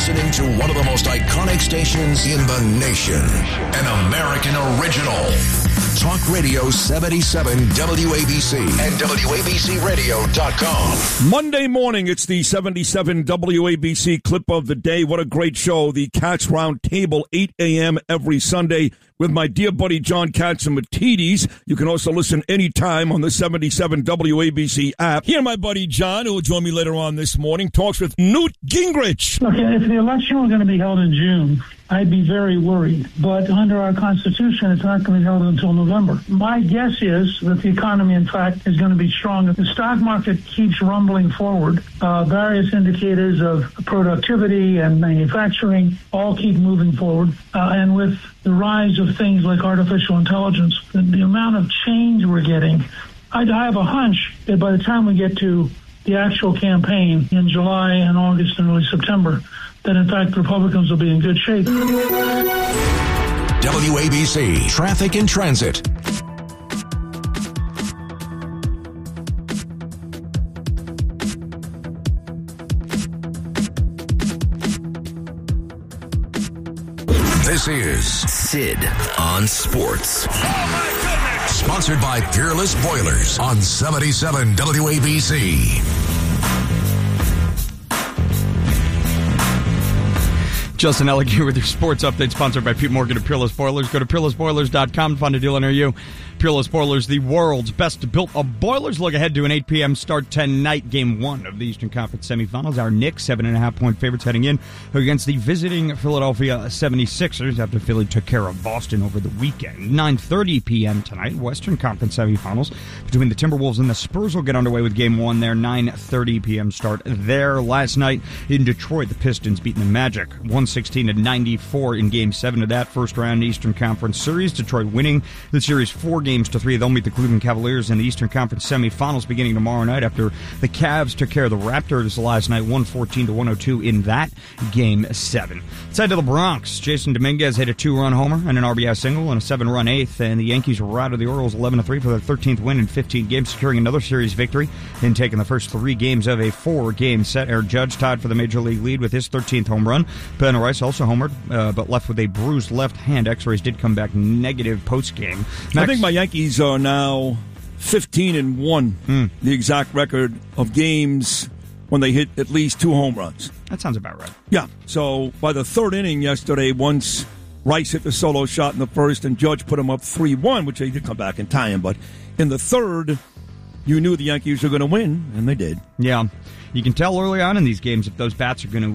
listening to one of the most iconic stations in the nation. An American original. Talk Radio 77 WABC and WABCRadio.com. Monday morning, it's the 77 WABC clip of the day. What a great show. The Cats Round Table, 8 a.m. every Sunday with my dear buddy John Catsimatidis. You can also listen anytime on the 77 WABC app. Here, my buddy John, who will join me later on this morning, talks with Newt Gingrich. Look, if the election were going to be held in June, I'd be very worried. But under our Constitution, it's not going to be held until November. My guess is that the economy, in fact, is going to be strong. The stock market keeps rumbling forward. Various indicators of productivity and manufacturing all keep moving forward. And with the rise of things like artificial intelligence, the amount of change we're getting, I have a hunch that by the time we get to the actual campaign in July and August and early September, that in fact Republicans will be in good shape. WABC Traffic and Transit. This is Sid on Sports. Oh my goodness! Sponsored by Peerless Boilers on 77 WABC. Justin Ellick here with your sports update, sponsored by Pete Morgan of Peerless Boilers. Go to peerlessboilers.com to find a dealer near you. Peerless Boilers, the world's best built of boilers. Look ahead to an 8 p.m. start tonight, Game 1 of the Eastern Conference semifinals. Our Knicks, 7.5-point favorites heading in against the visiting Philadelphia 76ers after Philly took care of Boston over the weekend. 9:30 p.m. tonight, Western Conference semifinals between the Timberwolves and the Spurs will get underway with Game 1 there. 9:30 p.m. start there. Last night in Detroit, the Pistons beating the Magic 116-94 in Game 7 of that first round Eastern Conference series. Detroit winning the series 4-3. They'll meet the Cleveland Cavaliers in the Eastern Conference semifinals beginning tomorrow night after the Cavs took care of the Raptors last night, 114-102 in that Game 7. Side to the Bronx, Jason Dominguez hit a 2-run homer and an RBI single and a 7-run eighth, and the Yankees routed the Orioles 11-3 for their 13th win in 15 games, securing another series victory in taking the first 3 games of a 4-game set. Aaron Judge tied for the Major League lead with his 13th home run. Ben Rice also homered, but left with a bruised left hand. X-rays did come back negative post-game. I think my Yankees are now 15-1, the exact record of games when they hit at least 2 home runs. That sounds about right. Yeah, so by the 3rd inning yesterday, once Rice hit the solo shot in the first and Judge put him up 3-1, which they did come back and tie him, but in the 3rd, you knew the Yankees were going to win, and they did. Yeah, you can tell early on in these games if those bats are going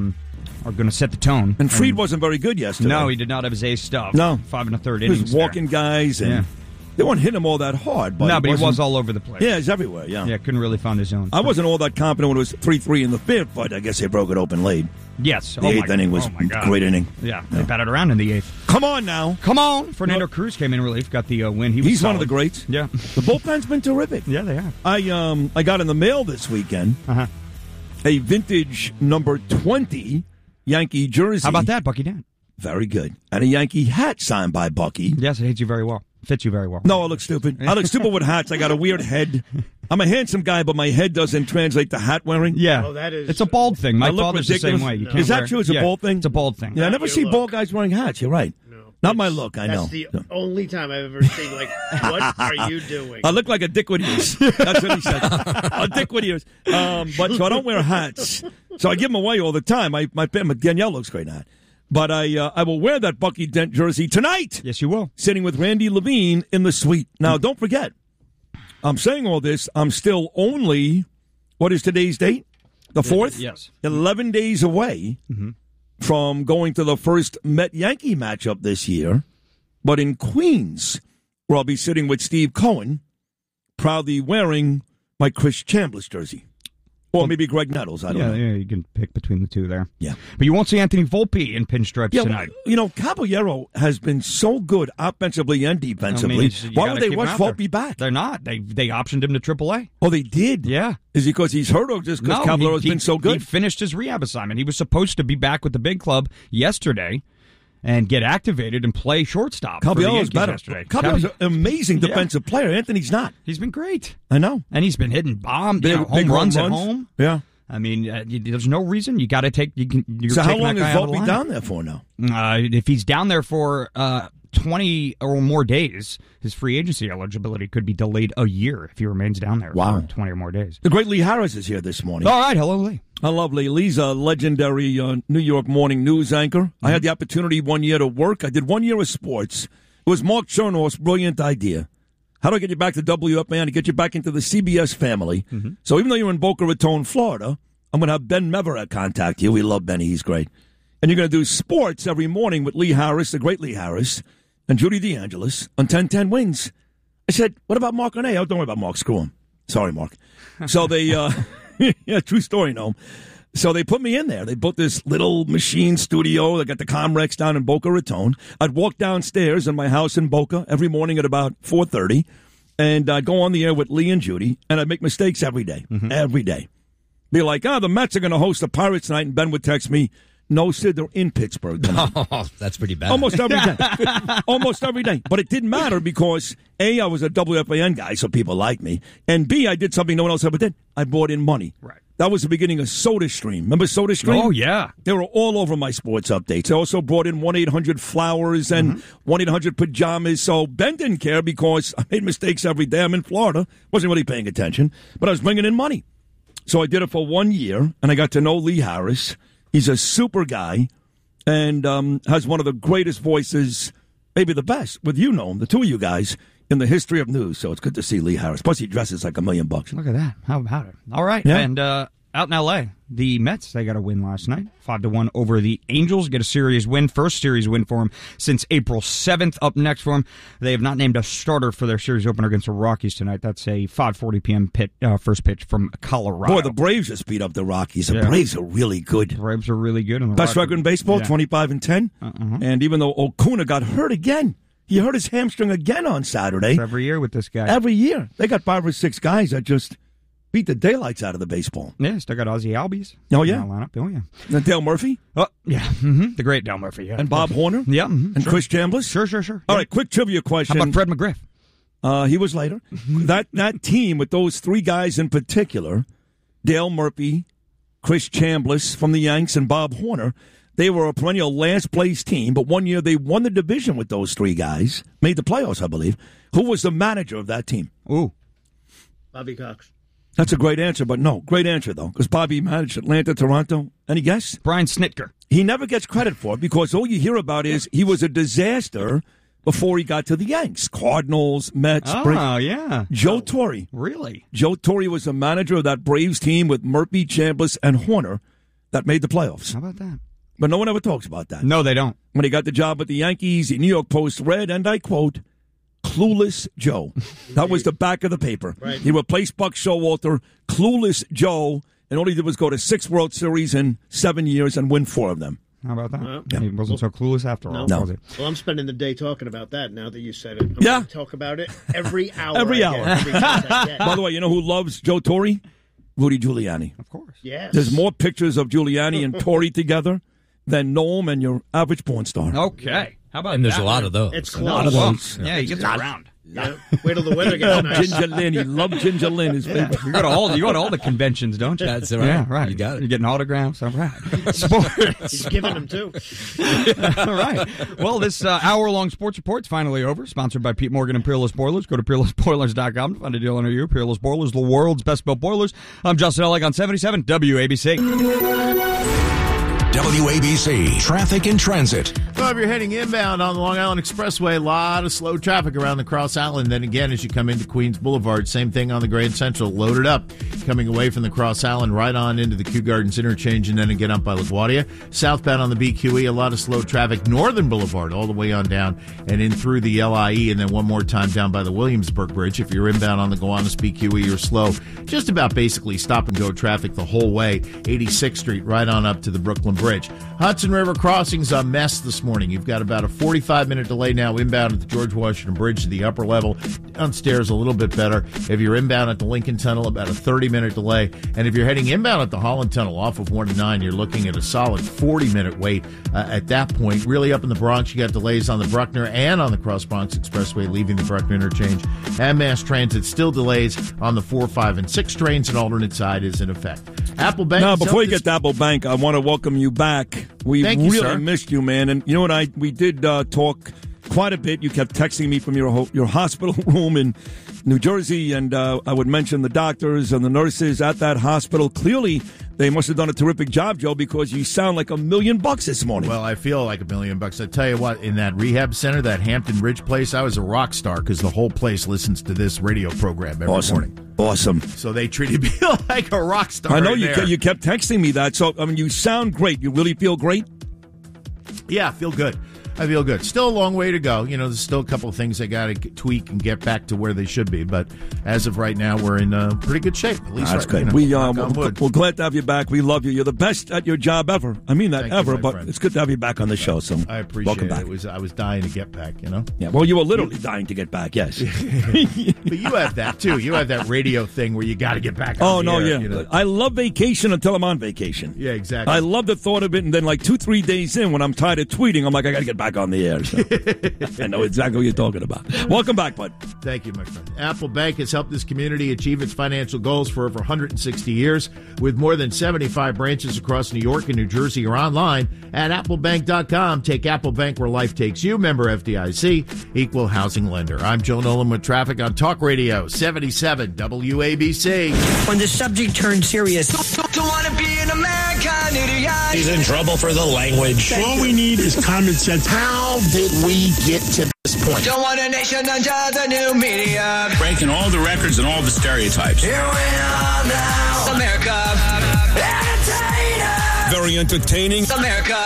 to set the tone. And Fried wasn't very good yesterday. No, he did not have his ace stuff. No. 5 1/3 He innings. was walking guys, and they weren't hitting him all that hard. But he was all over the place. Yeah, he's everywhere, yeah. Yeah, couldn't really find his zone. I wasn't all that confident when it was 3-3 in the 5th, but I guess they broke it open late. Yes. The 8th inning was a great inning. Yeah, they batted around in the 8th. Come on now. Come on. Fernando Cruz came in relief, got the win. He's solid. one of the greats. Yeah. The bullpen's been terrific. Yeah, they have. I got in the mail this weekend a vintage number 20 Yankee jersey. How about that, Bucky Dent? Very good. And a Yankee hat signed by Bucky. Yes, it hits you very well. Fits you very well. No, I look stupid. I look stupid with hats. I got a weird head. I'm a handsome guy, but my head doesn't translate to hat wearing. Yeah. Oh, that is. It's a bald thing. My father's the same way. You can't Is that true? It's a bald thing? It's a bald thing. Yeah, I never see bald guys wearing hats. You're right. Not my look, I know. That's the only time I've ever seen, like, what are you doing? I look like a dick with ears. That's what he said. A dick with ears. But so I don't wear hats. So I give them away all the time. My Danielle looks great in a hat. But I will wear that Bucky Dent jersey tonight. Yes, you will. Sitting with Randy Levine in the suite. Now, don't forget, I'm saying all this. I'm still only, what is today's date? The 4th? Yes. 11 days away from going to the first Met-Yankee matchup this year, but in Queens, where I'll be sitting with Steve Cohen, proudly wearing my Chris Chambliss jersey. Or maybe Greg Nettles, I don't know. Yeah, you can pick between the two there. Yeah. But you won't see Anthony Volpe in pinstripes tonight. You know, Caballero has been so good offensively and defensively. Why would they rush Volpe back? They're not. They optioned him to AAA. Oh, they did? Yeah. Is it because he's hurt or just because Caballero's been so good? He finished his rehab assignment. He was supposed to be back with the big club yesterday and get activated and play shortstop. Caballero's better. Yesterday. Caballero's an amazing defensive player. Anthony's not. He's been great. I know. And he's been hitting home runs at home. Yeah. I mean, there's no reason you got to take. So how long is Volpe down there for now? If he's down there for 20 or more days, his free agency eligibility could be delayed a year if he remains down there for 20 or more days. The great Lee Harris is here this morning. All right, hello, Lee. I love Lee. Lee's a legendary New York morning news anchor. I had the opportunity 1 year to work. I did 1 year of sports. It was Mark Chernoff's brilliant idea. How do I get you back to WFAN to get you back into the CBS family? So even though you're in Boca Raton, Florida, I'm going to have Ben Meveret contact you. We love Benny. He's great. And you're going to do sports every morning with Lee Harris, the great Lee Harris, and Judy DeAngelis on 1010 Wins. I said, what about Mark Renee? Oh, don't worry about Mark. Screw him. Sorry, Mark. So they, yeah, true story, no. So they put me in there. They built this little machine studio. They got the Comrex down in Boca Raton. I'd walk downstairs in my house in Boca every morning at about 4:30, and I'd go on the air with Lee and Judy, and I'd make mistakes every day. Every day. Be like, the Mets are going to host the Pirates tonight, and Ben would text me, no, Sid, they're in Pittsburgh tonight. Oh, that's pretty bad. Almost every day. Almost every day. But it didn't matter because, A, I was a WFAN guy, so people liked me, and B, I did something no one else ever did. I brought in money. Right. That was the beginning of SodaStream. Remember SodaStream? Oh, yeah. They were all over my sports updates. I also brought in 1-800-Flowers and 1-800-Pajamas. So Ben didn't care because I made mistakes every day. I'm in Florida. Wasn't really paying attention. But I was bringing in money. So I did it for 1 year, and I got to know Lee Harris. He's a super guy and has one of the greatest voices, maybe the best, with you know him, the two of you guys, in the history of news. So it's good to see Lee Harris. Plus, he dresses like $1 million. Look at that. How about it? All right. Yeah. And out in L.A., the Mets, they got a win last night. 5-1 over the Angels. Get a series win. First series win for them since April 7th. Up next for them, they have not named a starter for their series opener against the Rockies tonight. That's a 5:40 p.m. First pitch from Colorado. Boy, the Braves just beat up the Rockies. The Braves are really good. The Braves are really good. And the Best record in baseball, 25-10. And even though Acuna got hurt again, he hurt his hamstring again on Saturday. It's every year with this guy. Every year. They got 5 or 6 guys that just beat the daylights out of the baseball. Yeah, still got Ozzie Albies. Oh, yeah. Lineup. Oh, yeah. And Dale Murphy. Oh, yeah. The great Dale Murphy. Yeah. And Bob Horner. Yeah. And Chris Chambliss. Sure. All right, quick trivia question. How about Fred McGriff? He was later. That team with those 3 guys in particular, Dale Murphy, Chris Chambliss from the Yanks, and Bob Horner, they were a perennial last-place team, but 1 year they won the division with those 3 guys, made the playoffs, I believe. Who was the manager of that team? Ooh. Bobby Cox. That's a great answer, but no. Great answer, though, because Bobby managed Atlanta, Toronto. Any guess? Brian Snitker. He never gets credit for it because all you hear about is he was a disaster before he got to the Yanks. Cardinals, Mets. Oh, yeah. Joe Torre. Really? Joe Torre was the manager of that Braves team with Murphy, Chambliss, and Horner that made the playoffs. How about that? But no one ever talks about that. No, they don't. When he got the job with the Yankees, the New York Post read, and I quote, Clueless Joe. That was the back of the paper. Right. He replaced Buck Showalter, Clueless Joe, and all he did was go to 6 World Series in 7 years and win 4 of them. How about that? He wasn't so clueless after all, No. was he? Well, I'm spending the day talking about that now that you said it. I'm Yeah. going to talk about it every hour. Every I hour. get, every chance I get. By the way, you know who loves Joe Torre? Rudy Giuliani. Of course. Yes. There's more pictures of Giuliani and Torre together than Noam and your average porn star. Okay. How about And there's that? a lot of those. It's A lot of close. those. Yeah, he gets around. Yeah. Wait till the weather gets nice. Ginger Lynn. He loved Ginger Lynn. His favorite. You go to all the conventions, don't you? That's right. Yeah, right. You got it. You're getting autographs. All right. Sports. He's giving them too. All right. Well, this hour-long sports report's finally over. Sponsored by Pete Morgan and Peerless Boilers. Go to peerlessboilers.com to find a deal under you. Peerless Boilers, the world's best built boilers. I'm Justin Ellick on 77 WABC. WABC Traffic and Transit. Well, if you're heading inbound on the Long Island Expressway, a lot of slow traffic around the Cross Island. Then again, as you come into Queens Boulevard, same thing on the Grand Central, loaded up. Coming away from the Cross Island, right on into the Kew Gardens interchange, and then again up by LaGuardia. Southbound on the BQE, a lot of slow traffic. Northern Boulevard, all the way on down and in through the LIE, and then one more time down by the Williamsburg Bridge. If you're inbound on the Gowanus BQE, you're slow. Just about basically stop-and-go traffic the whole way. 86th Street, right on up to the Brooklyn Bridge. Hudson River Crossing's a mess this morning. You've got about a 45-minute delay now inbound at the George Washington Bridge to the upper level. Downstairs, a little bit better. If you're inbound at the Lincoln Tunnel, about a 30-minute delay. And if you're heading inbound at the Holland Tunnel off of 1 to 9, you're looking at a solid 40-minute wait at that point. Really up in the Bronx, you got delays on the Bruckner and on the Cross Bronx Expressway leaving the Bruckner interchange. And mass transit still delays on the 4, 5, and 6 trains. An alternate side is in effect. Apple Bank. Now, before you get to Apple Bank, I want to welcome you back. We really missed you, man. And you know what? We did talk quite a bit. You kept texting me from your hospital room in New Jersey, and I would mention the doctors and the nurses at that hospital. Clearly, they must have done a terrific job, Joe, because you sound like $1 million this morning. Well, I feel like $1 million. I tell you what, in that rehab center, that Hampton Ridge place, I was a rock star because the whole place listens to this radio program every morning. Awesome. So they treated me like a rock star. I know you kept texting me that. So, I mean, you sound great. You really feel great? Yeah, I feel good. I feel good. Still a long way to go. You know, there's still a couple of things I got to tweak and get back to where they should be. But as of right now, we're in pretty good shape. At least that's good. We're glad to have you back. We love you. You're the best at your job ever. I mean that. Thank ever. But friend. It's good to have you back on the show. So I appreciate welcome back. I was dying to get back. You know. Yeah. Well, you were literally dying to get back. Yes. But you have that too. You have that radio thing where you got to get back. On the air, yeah. You know? I love vacation until I'm on vacation. Yeah, exactly. I love the thought of it, and then like 2-3 days in, when I'm tired of tweeting, I'm like, I got to get back on the air. So. I know exactly what you're talking about. Welcome back, bud. Thank you, my friend. Apple Bank has helped this community achieve its financial goals for over 160 years. With more than 75 branches across New York and New Jersey, or online at applebank.com. Take Apple Bank where life takes you. Member FDIC, equal housing lender. I'm Joe Nolan with traffic on Talk Radio 77 WABC. When the subject turns serious, don't want to be an American idiot. He's in trouble for the language. All we need is common sense. How did we get to this point? Don't want a nation under the new media. Breaking all the records and all the stereotypes. Here we are now. America. Entertainers. Very entertaining. America.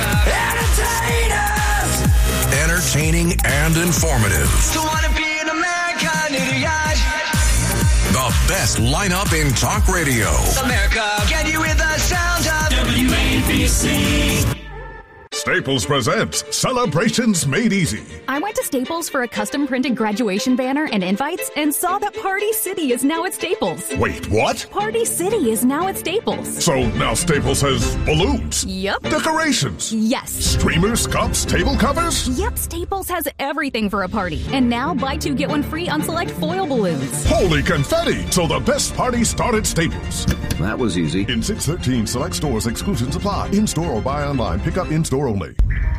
Entertainers. Entertaining and informative. Don't want to be an American idiot. The best lineup in talk radio. America. Can you hear the sound of WABC? Staples presents Celebrations Made Easy. I went to Staples for a custom-printed graduation banner and invites and saw that Party City is now at Staples. Wait, what? Party City is now at Staples. So now Staples has balloons? Yep. Decorations? Yes. Streamers, cups, table covers? Yep, Staples has everything for a party. And now buy 2, get 1 free on select foil balloons. Holy confetti! So the best party started Staples. That was easy. In 613 select stores, exclusions apply. In-store or buy online. Pick up in-store only.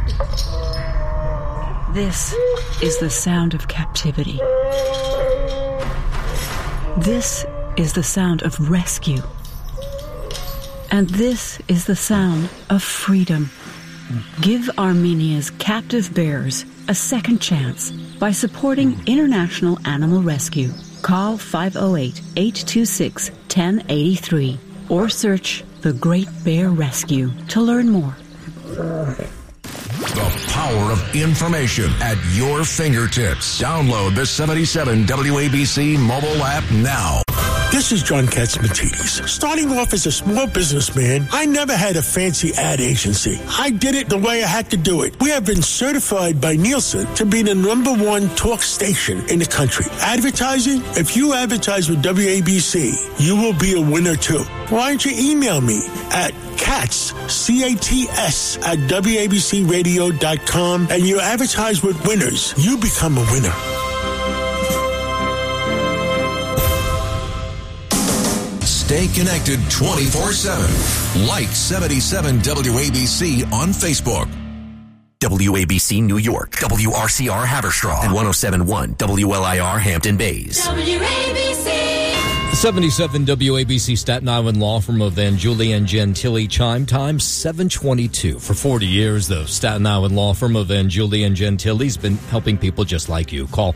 This is the sound of captivity. This is the sound of rescue. And this is the sound of freedom. Give Armenia's captive bears a second chance by supporting International Animal Rescue. Call 508-826-1083 or search The Great Bear Rescue to learn more. The power of information at your fingertips. Download the 77 WABC mobile app now. This is John Katsimatidis. Starting off as a small businessman, I never had a fancy ad agency. I did it the way I had to do it. We have been certified by Nielsen to be the #1 talk station in the country. Advertising? If you advertise with WABC, you will be a winner too. Why don't you email me at CATS, C-A-T-S, at WABCRadio.com, and you advertise with winners. You become a winner. Stay connected 24/7. Like 77 WABC on Facebook. WABC New York, WRCR Haverstraw, and 107.1 WLIR Hampton Bays. WABC. 77 WABC Staten Island law firm of Van Julie and Gentili chime time 7:22. For 40 years, the Staten Island law firm of Van Julie and Gentili has been helping people just like you. Call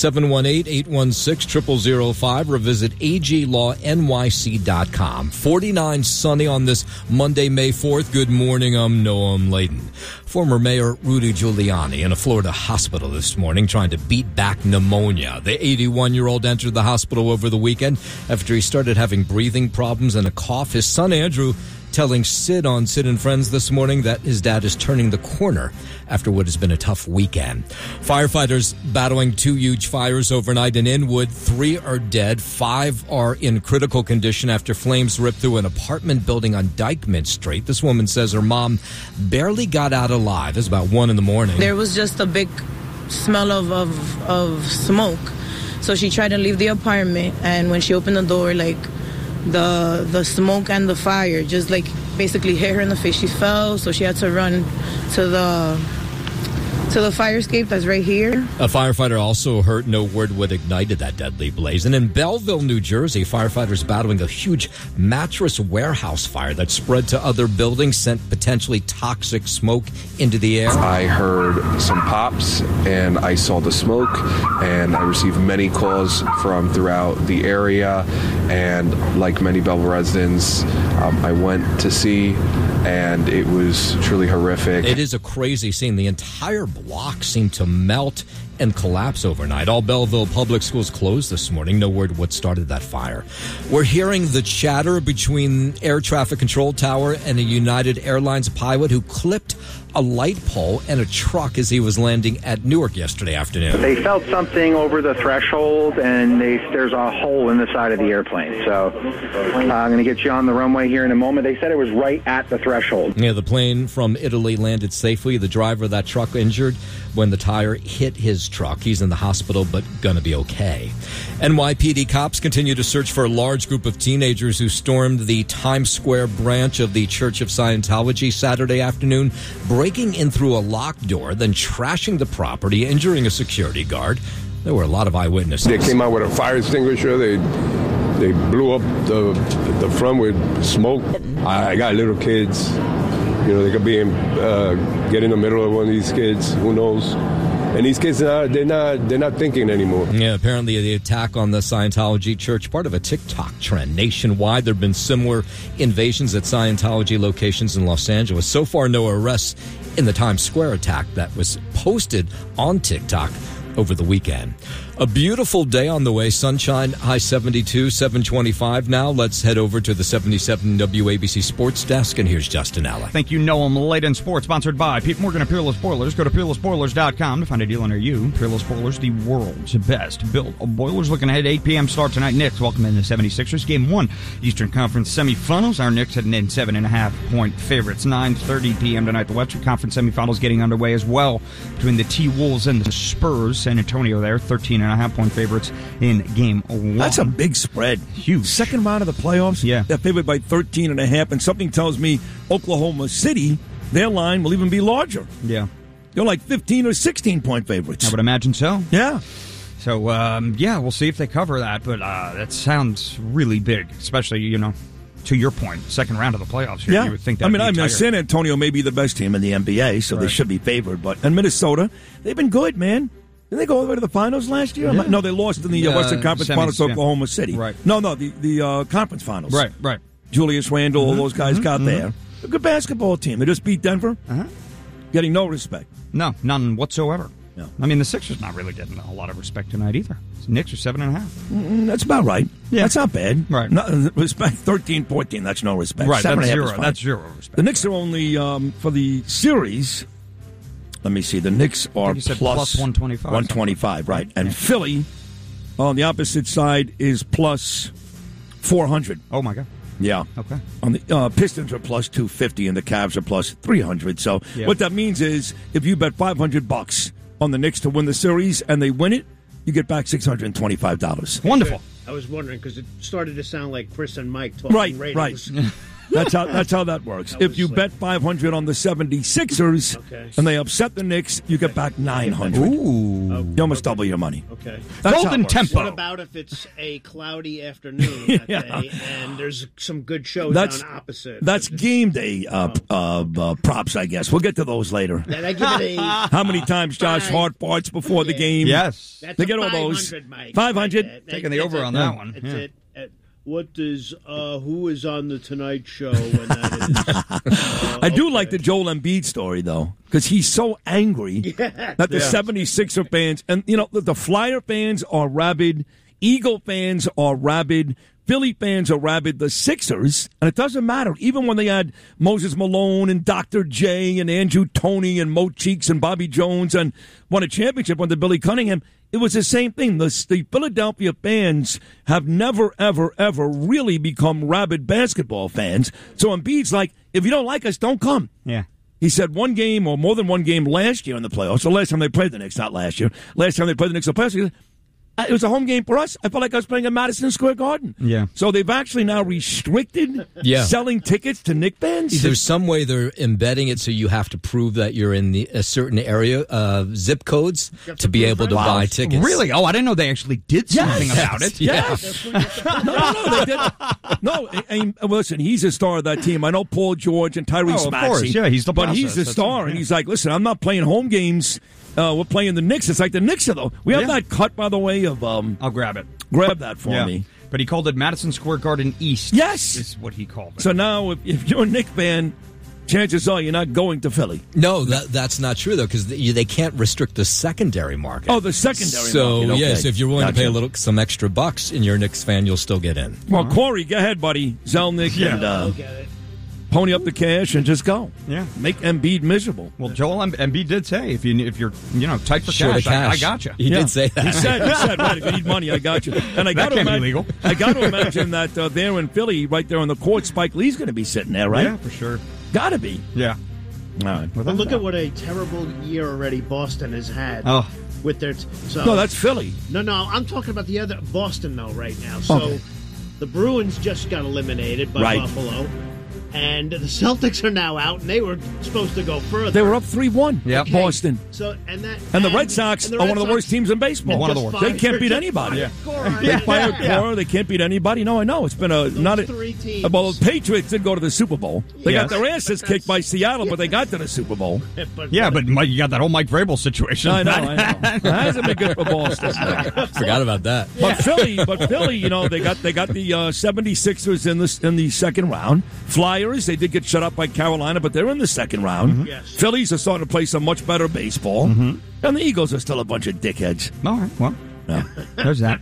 718-816-0005 or visit aglawnyc.com. 49 sunny on this Monday, May 4th. Good morning, I'm Noam Layden. Former Mayor Rudy Giuliani in a Florida hospital this morning trying to beat back pneumonia. The 81-year-old entered the hospital over the weekend after he started having breathing problems and a cough. His son Andrew telling Sid on Sid and Friends this morning that his dad is turning the corner after what has been a tough weekend. Firefighters battling 2 huge fires overnight in Inwood. 3 are dead. 5 are in critical condition after flames ripped through an apartment building on Dykeman Street. This woman says her mom barely got out alive. It was about 1 a.m. There was just a big smell of smoke. So she tried to leave the apartment, and when she opened the door, like, the smoke and the fire just, like, basically hit her in the face. She fell, so she had to run to the fire escape that's right here. A firefighter also hurt. No word what ignited that deadly blaze. And in Belleville, New Jersey, firefighters battling a huge mattress warehouse fire that spread to other buildings, sent potentially toxic smoke into the air. I heard some pops and I saw the smoke, and I received many calls from throughout the area. And like many Belleville residents, I went to see, and it was truly horrific. It is a crazy scene. The entire block seemed to melt and collapse overnight. All Belleville public schools closed this morning. No word what started that fire. We're hearing the chatter between air traffic control tower and a United Airlines pilot who clipped a light pole and a truck as he was landing at Newark yesterday afternoon. They felt something over the threshold, and there's a hole in the side of the airplane. So I'm going to get you on the runway here in a moment. They said it was right at the threshold. Yeah, the plane from Italy landed safely. The driver of that truck injured when the tire hit his truck. He's in the hospital, but going to be okay. NYPD cops continue to search for a large group of teenagers who stormed the Times Square branch of the Church of Scientology Saturday afternoon, breaking in through a locked door, then trashing the property, injuring a security guard. There were a lot of eyewitnesses. They came out with a fire extinguisher. They blew up the front with smoke. I got little kids. You know, they could be get in the middle of one of these kids. Who knows? And these kids, they're not thinking anymore. Yeah, apparently the attack on the Scientology church, part of a TikTok trend nationwide. There have been similar invasions at Scientology locations in Los Angeles. So far, no arrests in the Times Square attack that was posted on TikTok over the weekend. A beautiful day on the way. Sunshine, high 72, 725 now. Let's head over to the 77 WABC Sports Desk, and here's Justin Allen. Thank you, Noam. Late in Sports, sponsored by Pete Morgan and Peerless Boilers. Go to PeerlessBoilers.com to find a dealer near you. Peerless Boilers, the world's best built boilers. Looking ahead, 8 p.m. start tonight. Knicks welcome in the 76ers. Game 1, Eastern Conference semifinals. Our Knicks heading in 7.5-point favorites. 9:30 p.m. tonight. The Western Conference semifinals getting underway as well between the T-Wolves and the Spurs. San Antonio there, 13.5-point favorites in Game 1. That's a big spread. Huge. Second round of the playoffs. Yeah. They're favored by 13.5, and something tells me Oklahoma City, their line will even be larger. Yeah. They're like 15 or 16-point favorites. I would imagine so. Yeah. So, we'll see if they cover that, but that sounds really big, especially, to your point, second round of the playoffs here. Yeah. You would think that San Antonio may be the best team in the NBA, so they should be favored. And Minnesota, they've been good, man. Didn't they go all the way to the finals last year? Yeah. No, they lost in the Western Conference Finals to Oklahoma City. Right. No, the conference finals. Right. Julius Randle, all those guys got there. A good basketball team. They just beat Denver. Getting no respect. No, none whatsoever. No. I mean, the Sixers not really getting a lot of respect tonight either. The Knicks are 7.5. That's about right. Yeah. That's not bad. Right. Respect 13, 14. That's no respect. Right. 7.5 That's zero. is fine. That's zero respect. The Knicks are only for the series. Let me see. The Knicks are plus 125. 125, right. And Philly, on the opposite side, is plus 400. Oh, my God. Yeah. Okay. On the Pistons are plus 250 and the Cavs are plus 300. So what that means is if you bet $500 on the Knicks to win the series and they win it, you get back $625. Wonderful. I was wondering because it started to sound like Chris and Mike talking ratings. Right. That's how that works. If you bet $500 on the 76ers and they upset the Knicks, you get back $900. Ooh. You almost double your money. Okay. Golden tempo. What about if it's a cloudy afternoon that day and there's some good shows on opposite? That's game day props, I guess. We'll get to those later. Then I give it a How many times Josh Hart farts before the game? Yes. That's they get all those. 500. Taking the over on that one. That's it. What does who is on the Tonight Show when that is? I do like the Joel Embiid story though, because he's so angry that the 76er fans and the Flyer fans are rabid, Eagle fans are rabid, Philly fans are rabid. The Sixers, and it doesn't matter, even when they had Moses Malone and Dr. J and Andrew Toney and Mo Cheeks and Bobby Jones and won a championship under Billy Cunningham, it was the same thing. The Philadelphia fans have never, ever, ever really become rabid basketball fans. So Embiid's like, if you don't like us, don't come. Yeah. He said one game or more than one game last year in the playoffs. So last time they played the Knicks, not last year. Last time they played the Knicks in the playoffs, it was a home game for us. I felt like I was playing at Madison Square Garden. Yeah. So they've actually now restricted selling tickets to Knicks fans. There's some way they're embedding it so you have to prove that you're in a certain area, zip codes, to be able to buy tickets. Really? Oh, I didn't know they actually did something about it. Yes. No, they did. No, and listen, he's a star of that team. I know Paul George and Tyrese Maxey. Of course, yeah, he's the But process. he's the star, and he's like, listen, I'm not playing home games. We're playing the Knicks. It's like the Knicks are, though. We have that cut, by the way, of... I'll grab it. Grab that for me. But he called it Madison Square Garden East. Yes. Is what he called it. So now, if you're a Knicks fan, chances are you're not going to Philly. No, that's not true, though, because they can't restrict the secondary market. Oh, the secondary market. So, okay. yes, if you're willing to pay some extra bucks and you're a Knicks fan, you'll still get in. Well, Corey, go ahead, buddy. Zelnick and... pony up the cash and just go. Yeah, make Embiid miserable. Well, Joel Embiid did say if you're tight for cash, I got you. He did say that. He said, right, if you need money, I got you. And I got to imagine, illegal. I got to imagine that there in Philly, right there on the court, Spike Lee's going to be sitting there, right? Yeah, for sure. Got to be. Yeah. All right. But look at what a terrible year already Boston has had. Oh. With their no, that's Philly. No, I'm talking about the other Boston though right now. So the Bruins just got eliminated by Buffalo. And the Celtics are now out, and they were supposed to go further. They were up 3-1. Yeah, Boston. So and the Red Sox are one of the worst teams in baseball. One of the worst. They can't beat anybody. They fired Cora. They can't beat anybody. No, I know it's been three teams. Well, the Patriots did go to the Super Bowl. They got their asses kicked by Seattle, but they got to the Super Bowl. But you got that whole Mike Vrabel situation. I know. That hasn't been good for Boston. Forgot about that. But Philly, they got the 76ers in the second round. Flyers, they did get shut up by Carolina, but they're in the second round. Mm-hmm. Yes. Phillies are starting to play some much better baseball. Mm-hmm. And the Eagles are still a bunch of dickheads. All right, well, there's that.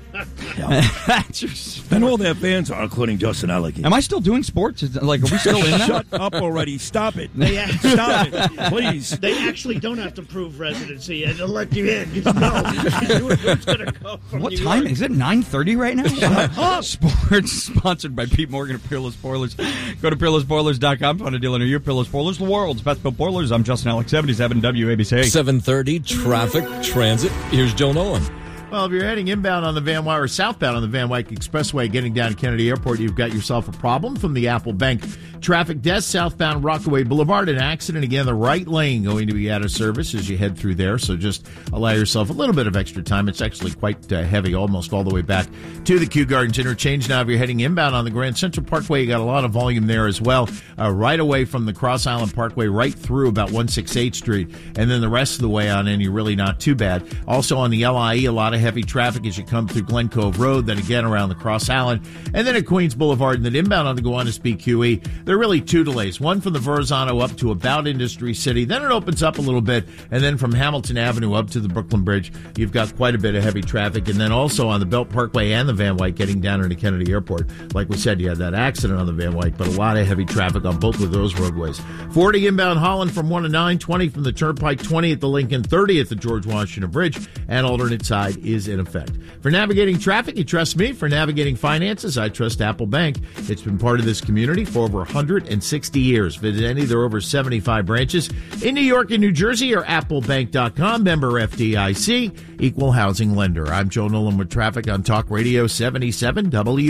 And all their fans are, including Justin Alec. Am I still doing sports? Are we still in that? Shut up already. Stop it. Stop it, please. They actually don't have to prove residency and they'll let you in. Just go. Who's going to go from What New time? York? Is it 9:30 right now? Sports sponsored by Pete Morgan of Peerless Boilers. Go to PeerlessBoilers.com. Find a dealer near you. Peerless Boilers, the world's best built boilers. I'm Justin Alex, 77 WABC. 7:30, traffic, transit. Here's Joe Nolan. Well, if you're heading inbound on the Van Wyck or southbound on the Van Wyck Expressway, getting down to Kennedy Airport, you've got yourself a problem from the Apple Bank traffic desk, southbound Rockaway Boulevard. An accident again, the right lane going to be out of service as you head through there. So just allow yourself a little bit of extra time. It's actually quite heavy, almost all the way back to the Kew Gardens interchange. Now, if you're heading inbound on the Grand Central Parkway, you got a lot of volume there as well. Right away from the Cross Island Parkway, right through about 168th Street, and then the rest of the way on in, you're really not too bad. Also on the LIE, a lot of heavy traffic as you come through Glen Cove Road, then again around the Cross Island, and then at Queens Boulevard, and then inbound on the Gowanus BQE. There are really two delays. One from the Verrazano up to about Industry City, then it opens up a little bit, and then from Hamilton Avenue up to the Brooklyn Bridge, you've got quite a bit of heavy traffic, and then also on the Belt Parkway and the Van Wyck getting down into Kennedy Airport. Like we said, you had that accident on the Van Wyck, but a lot of heavy traffic on both of those roadways. 40 inbound Holland from 1 to 9, 20 from the Turnpike, 20 at the Lincoln, 30 at the George Washington Bridge, and alternate side is in effect. For navigating traffic, you trust me. For navigating finances, I trust Apple Bank. It's been part of this community for over 160 years. Visit any of their over 75 branches in New York and New Jersey or applebank.com. Member FDIC, equal housing lender. I'm Joe Nolan with traffic on Talk Radio 77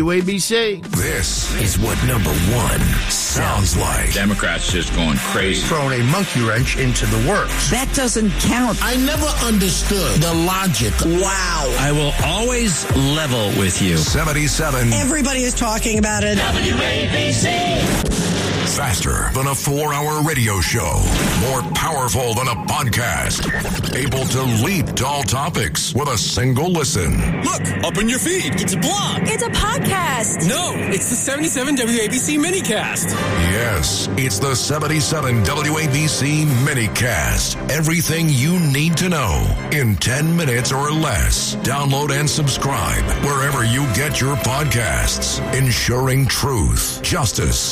WABC. This is what number one sounds like. Democrats just going crazy. Throwing a monkey wrench into the works. That doesn't count. I never understood the logic. Wow. I will always level with you. 77. Everybody is talking about it. WABC. Faster than a 4-hour radio show. More powerful than a podcast. Able to leap to all topics with a single listen. Look, up in your feed. It's a blog. It's a podcast. No, it's the 77 WABC minicast. Yes, it's the 77 WABC minicast. Everything you need to know in 10 minutes or less. Download and subscribe wherever you get your podcasts. Ensuring truth, justice,